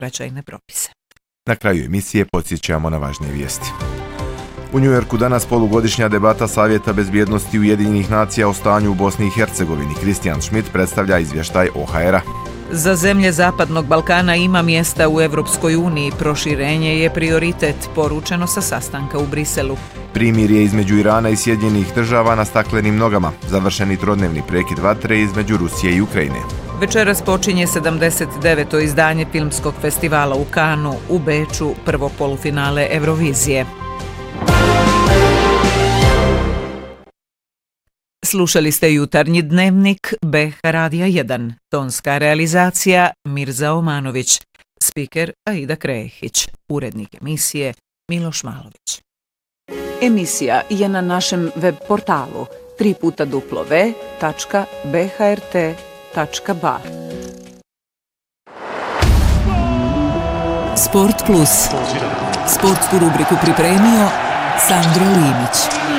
saobraćajne propise. Na kraju emisije podsjećamo na važnije vijesti. U Njujorku danas polugodišnja debata Savjeta bezbjednosti Ujedinjenih nacija o stanju u Bosni i Hercegovini. Kristijan Schmidt predstavlja izvještaj OHR-a. Za zemlje Zapadnog Balkana ima mjesta u Evropskoj uniji. Proširenje je prioritet, poručeno sa sastanka u Briselu. Primirje između Irana i Sjedinjenih država na staklenim nogama. Završeni trodnevni prekid vatre između Rusije i Ukrajine. Večeras počinje 79. izdanje filmskog festivala u Kanu, u Beču, prvo polufinale Eurovizije. Slušali ste jutarnji dnevnik BH Radija 1. Tonska realizacija Mirza Omanović. Spiker Aida Krehić. Urednik emisije Miloš Malović. Emisija je na našem web portalu www.bhrt.ba. Sport Plus. Sportsku rubriku pripremio Sandro Limić.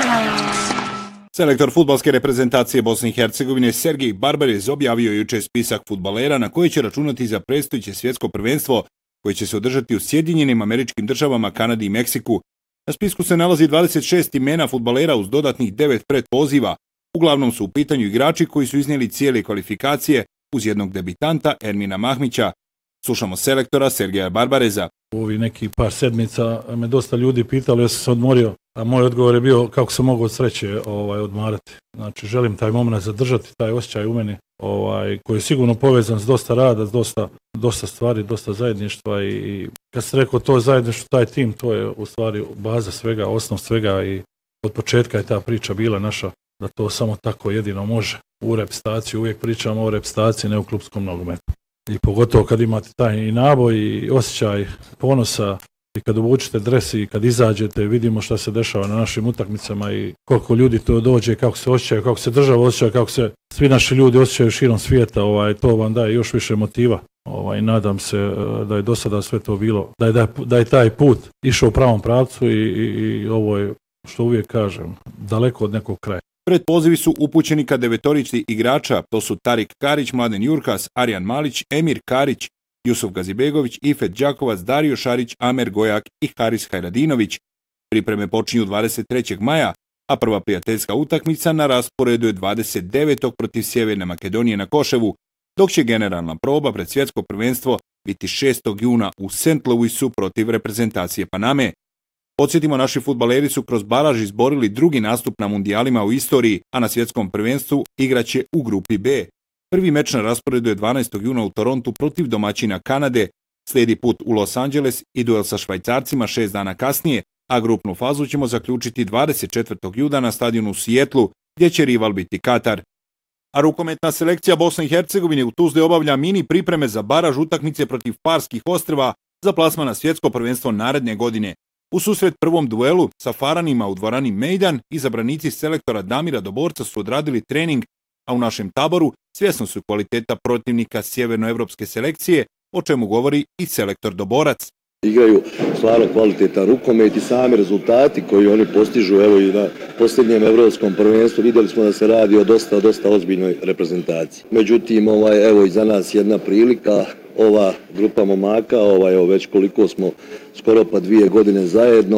Selektor fudbalske reprezentacije Bosne i Hercegovine Sergej Barbarez objavio jučer spisak fudbalera na koji će računati za predstojeće svjetsko prvenstvo koje će se održati u Sjedinjenim Američkim Državama, Kanadi i Meksiku. Na spisku se nalazi 26 imena fudbalera uz dodatnih 9 predpoziva. Uglavnom su u pitanju igrači koji su iznijeli cijele kvalifikacije uz jednog debitanta Ermina Mahmića. Slušamo selektora Sergeja Barbareza. U ovih neki par sedmica me dosta ljudi pitali, ja sam se odmorio, a moj odgovor je bio kako se mogu od sreće odmarati. Znači, želim taj moment zadržati, taj osjećaj u meni koji je sigurno povezan s dosta rada, s dosta stvari, dosta zajedništva i kad se rekao to zajedništvo, taj tim, to je u stvari baza svega, osnov svega i od početka je ta priča bila naša da to samo tako jedino može. U reprezentaciji uvijek pričamo o reprezentaciji, ne u klupskom nogometu. I pogotovo kad imate taj i naboj i osjećaj ponosa i kad obučete dres i kad izađete vidimo šta se dešava na našim utakmicama i koliko ljudi to dođe, kako se osjećaju, kako se država osjeća, kako se svi naši ljudi osjećaju širom svijeta, to vam daje još više motiva. Nadam se da je do sada sve to bilo, da je taj put išao u pravom pravcu i ovo je, što uvijek kažem, daleko od nekog kraja. Predpozivi su upućeni ka devetorici igrača, to su Tarik Karić, Mladen Jurkas, Arjan Malić, Emir Karić, Jusuf Gazibegović, Ifet Đakovac, Dario Šarić, Amer Gojak i Haris Hajradinović. Pripreme počinju 23. maja, a prva prijateljska utakmica na rasporedu je 29. protiv Sjeverne Makedonije na Koševu, dok će generalna proba pred svjetsko prvenstvo biti 6. juna u St. Louisu protiv reprezentacije Paname. Podsjetimo, naši fudbaleri su kroz baraž izborili drugi nastup na mundijalima u istoriji, a na svjetskom prvenstvu igraće u grupi B. Prvi meč na rasporedu je 12. juna u Torontu protiv domaćina Kanade, slijedi put u Los Angeles i duel sa Švajcarcima 6 dana kasnije, a grupnu fazu ćemo zaključiti 24. juna na stadionu u Sijetlu, gdje će rival biti Katar. A rukometna selekcija Bosne i Hercegovine u Tuzli obavlja mini pripreme za baraž utakmice protiv Farskih ostrva za plasman na svjetsko prvenstvo naredne godine. U susret prvom duelu sa Faranima u dvorani Mejdan izabranici selektora Damira Doborca su odradili trening, a u našem taboru svjesni su kvaliteta protivnika sjevernoevropske selekcije, o čemu govori i selektor Doborac. Igraju stvarno kvalitetan rukomet i sami rezultati koji oni postižu, evo i na posljednjem evropskom prvenstvu vidjeli smo da se radi o dosta ozbiljnoj reprezentaciji. Međutim, evo i za nas jedna prilika, ova grupa momaka, evo već koliko smo skoro pa 2 godine zajedno,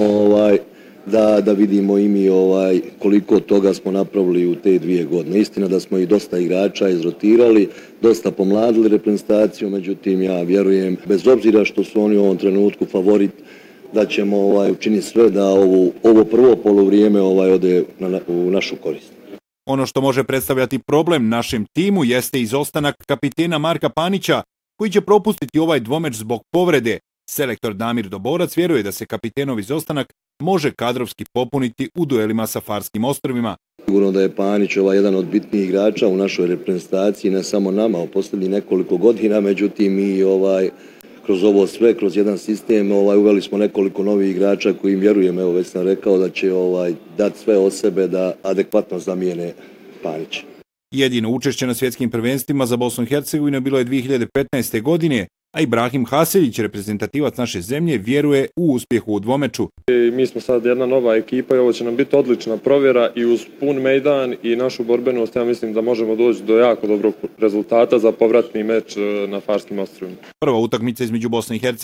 da vidimo i mi koliko toga smo napravili u te 2 godine. Istina da smo i dosta igrača izrotirali, dosta pomladili reprezentaciju, međutim ja vjerujem, bez obzira što su oni u ovom trenutku favorit, da ćemo učiniti sve da ovo prvo poluvrijeme ode u našu korist. Ono što može predstavljati problem našem timu jeste izostanak kapitena Marka Panića, koji će propustiti ovaj dvomeč zbog povrede. Selektor Damir Doborac vjeruje da se kapitenov izostanak može kadrovski popuniti u duelima sa Farskim ostrvima. Sigurno da je Panić jedan od bitnijih igrača u našoj reprezentaciji, ne samo nama, u posljednjih nekoliko godina, međutim mi kroz ovo sve, kroz jedan sistem, uveli smo nekoliko novih igrača kojim vjerujem, evo već sam rekao da će dati sve od sebe da adekvatno zamijene Panića. Jedino učešće na svjetskim prvenstvima za Bosnu i Hercegovinu bilo je 2015. godine, a Ibrahim Haseljić, reprezentativac naše zemlje, vjeruje u uspjehu u dvomeču. Mi smo sad jedna nova ekipa i ovo će nam biti odlična provjera i uz pun mejdan i našu borbenost, ja mislim da možemo doći do jako dobrog rezultata za povratni meč na Farskim ostrvima. Prva utakmica između Bosne i Hercegovine